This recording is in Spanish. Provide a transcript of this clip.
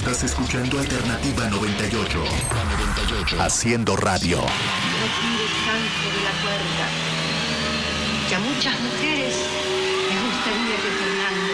Estás escuchando Alternativa 98. Haciendo radio. No tires tanto de la cuerda, que a muchas mujeres les gustaría que Fernando